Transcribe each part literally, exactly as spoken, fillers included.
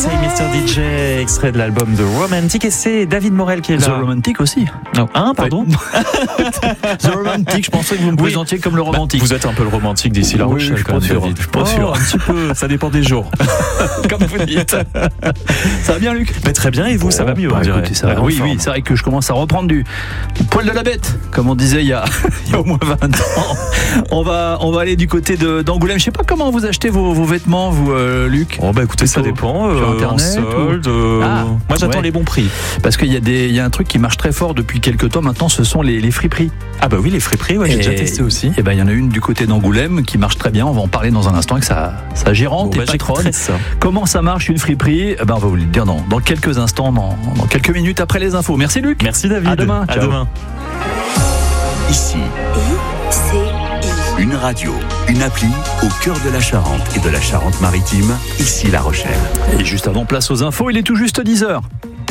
Say mister D J, extrait de l'album de Romantic, et c'est David Morel qui est là. The Romantic aussi. Non, hein, pardon. The Romantic, je pensais que vous me Oui. présentiez comme le romantique. Bah, vous êtes un peu le romantique d'ici La Oui, Rochelle, je suis quand pas même, sûr. David. Je suis pas Oh, sûr. un petit peu, ça dépend des jours. Comme vous dites. Ça va bien, Luc? Mais très bien, et vous, ça va mieux, Bah, on dirait. écoutez, ça va. La Oui, grande oui, forme. c'est vrai que je commence à reprendre du, du poil de la bête, comme on disait il y a, il y a au moins vingt ans. On va, on va aller du côté de, d'Angoulême. Je sais pas comment vous achetez vos, vos vêtements, vous, euh, Luc. Oh bah écoutez, ça Plutôt dépend. sur euh, Internet en solde, euh, Ah, moi j'attends ouais. les bons prix. Parce qu'il y a des, il y a un truc qui marche très fort depuis quelques temps maintenant, ce sont les, les friperies. Ah bah oui, les friperies, ouais, j'ai Et- déjà testé aussi. Et ben, il y en a une du côté d'Angoulême qui marche très bien. On va en parler dans un instant avec sa, sa gérante Bon, et bah, patronne. j'écouterai ça. Comment ça marche une friperie? Eh ben, on va vous le dire dans, dans quelques instants, dans, dans quelques minutes après les infos. Merci Luc. Merci David. À demain. À Ciao. demain. Ici, I C I. une radio, une appli au cœur de la Charente et de la Charente-Maritime, ici La Rochelle. Et juste avant, place aux infos, il est tout juste dix heures.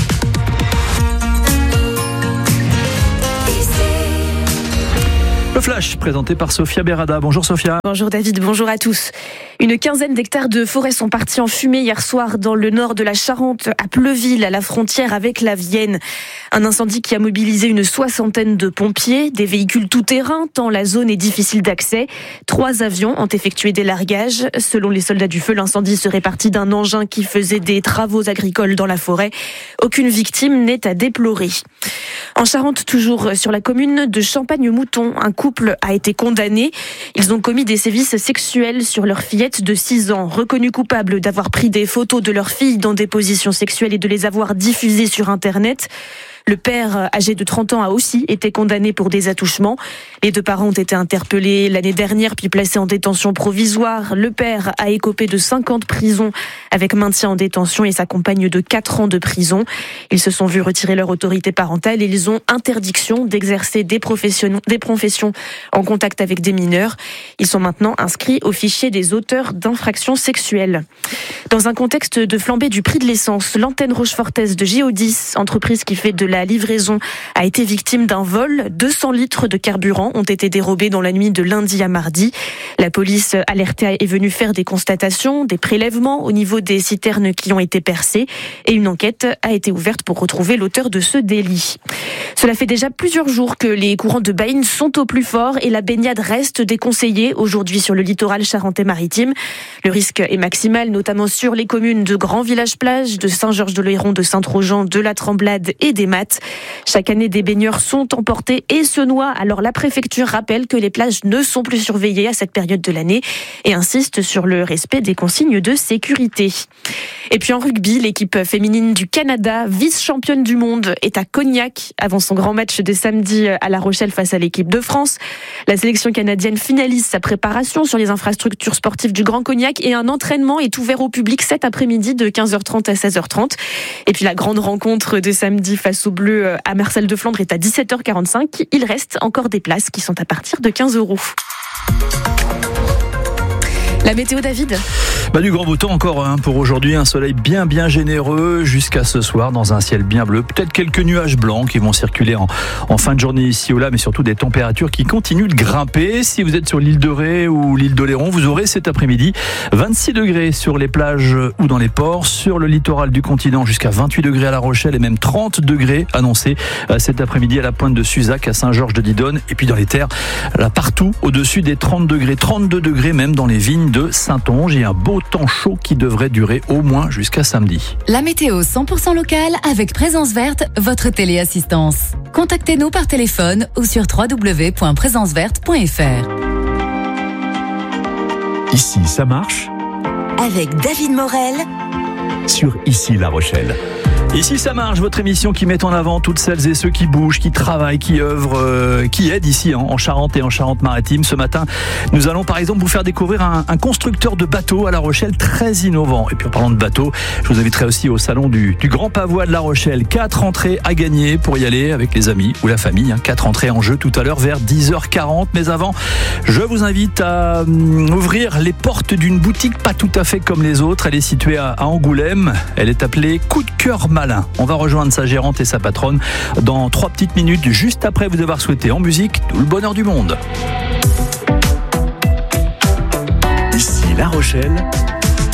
Le Flash, présenté par Sophia Berada. Bonjour Sophia. Bonjour David, bonjour à tous. Une quinzaine d'hectares de forêt sont partis en fumée hier soir dans le nord de la Charente, à Pleuville, à la frontière avec la Vienne. Un incendie qui a mobilisé une soixantaine de pompiers, des véhicules tout-terrain, tant la zone est difficile d'accès. Trois avions ont effectué des largages. Selon les soldats du feu, l'incendie serait parti d'un engin qui faisait des travaux agricoles dans la forêt. Aucune victime n'est à déplorer. En Charente, toujours sur la commune de Champagne-Mouton, un couple a été condamné. Ils ont commis des sévices sexuels sur leur fillette de six ans, reconnue coupable d'avoir pris des photos de leur fille dans des positions sexuelles et de les avoir diffusées sur Internet. Le père, âgé de trente ans, a aussi été condamné pour des attouchements. Les deux parents ont été interpellés l'année dernière puis placés en détention provisoire. Le père a écopé de cinq ans de prison avec maintien en détention et sa compagne de quatre ans de prison. Ils se sont vus retirer leur autorité parentale et ils ont interdiction d'exercer des professions, des professions en contact avec des mineurs. Ils sont maintenant inscrits au fichier des auteurs d'infractions sexuelles. Dans un contexte de flambée du prix de l'essence, l'antenne rochefortaise de Géodis, entreprise qui fait de la livraison, a été victime d'un vol. deux cents litres de carburant ont été dérobés dans la nuit de lundi à mardi. La police alertée est venue faire des constatations, des prélèvements au niveau des citernes qui ont été percées et une enquête a été ouverte pour retrouver l'auteur de ce délit. Cela fait déjà plusieurs jours que les courants de baleines sont au plus fort et la baignade reste déconseillée aujourd'hui sur le littoral charentais-maritime. Le risque est maximal, notamment sur les communes de Grand Village-Plage, de Saint-Georges-de-l'Oléron, de Saint-Trojan, de la Tremblade et des Maths. Chaque année, des baigneurs sont emportés et se noient. Alors la préfecture rappelle que les plages ne sont plus surveillées à cette période de l'année et insiste sur le respect des consignes de sécurité. Et puis en rugby, l'équipe féminine du Canada, vice-championne du monde, est à Cognac avant son grand match de samedi à La Rochelle face à l'équipe de France. La sélection canadienne finalise sa préparation sur les infrastructures sportives du Grand Cognac et un entraînement est ouvert au public cet après-midi de quinze heures trente à seize heures trente. Et puis la grande rencontre de samedi face aux Bleus à Marcel de Flandre est à dix-sept heures quarante-cinq. Il reste encore des places qui sont à partir de quinze euros. La météo, David ? Bah, du grand beau temps encore hein, pour aujourd'hui, un soleil bien bien généreux jusqu'à ce soir dans un ciel bien bleu, peut-être quelques nuages blancs qui vont circuler en, en fin de journée ici ou là, mais surtout des températures qui continuent de grimper. Si vous êtes sur l'île de Ré ou l'île d'Oléron, vous aurez cet après-midi vingt-six degrés sur les plages ou dans les ports, sur le littoral du continent jusqu'à vingt-huit degrés à La Rochelle et même trente degrés annoncés cet après-midi à la pointe de Suzac, à Saint-Georges-de-Didonne et puis dans les terres, là partout au-dessus des trente degrés, trente-deux degrés même dans les vignes de Saint-Onge. Il y a un beau temps chaud qui devrait durer au moins jusqu'à samedi. La météo cent pour cent locale avec Présence Verte, votre téléassistance. Contactez-nous par téléphone ou sur w w w point présence verte point f r. Ici, ça marche Avec David Morel sur Ici La Rochelle. Ici ça marche, votre émission qui met en avant toutes celles et ceux qui bougent, qui travaillent, qui œuvrent, euh, qui aident ici hein, en Charente et en Charente-Maritime. Ce matin, nous allons par exemple vous faire découvrir un, un constructeur de bateaux à La Rochelle très innovant. Et puis en parlant de bateaux, je vous inviterai aussi au salon du, du Grand Pavois de La Rochelle. Quatre entrées à gagner pour y aller avec les amis ou la famille. Hein. Quatre entrées en jeu tout à l'heure vers dix heures quarante. Mais avant, je vous invite à hum, ouvrir les portes d'une boutique pas tout à fait comme les autres. Elle est située à, à Angoulême. Elle est appelée Coup de cœur malin. On va rejoindre sa gérante et sa patronne dans trois petites minutes, juste après vous avoir souhaité en musique tout le bonheur du monde. Ici La Rochelle,